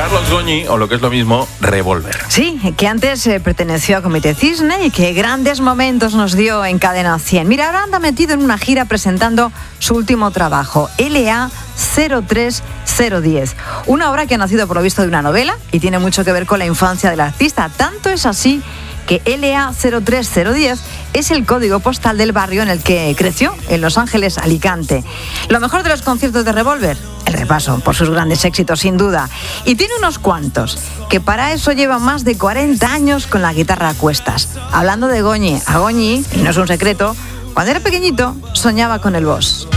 Carlos Goñi, o lo que es lo mismo, Revolver. Sí, que antes perteneció a Comité Cisne y que grandes momentos nos dio en Cadena 100. Mira, ahora anda metido en una gira presentando su último trabajo, LA 03010. Una obra que ha nacido por lo visto de una novela y tiene mucho que ver con la infancia del artista. Tanto es así que LA 03010 es el código postal del barrio en el que creció, en Los Ángeles, Alicante. Lo mejor de los conciertos de Revolver, el repaso por sus grandes éxitos, sin duda. Y tiene unos cuantos, que para eso lleva más de 40 años con la guitarra a cuestas. Hablando de Goñi, a Goñi, y no es un secreto, cuando era pequeñito soñaba con el boss.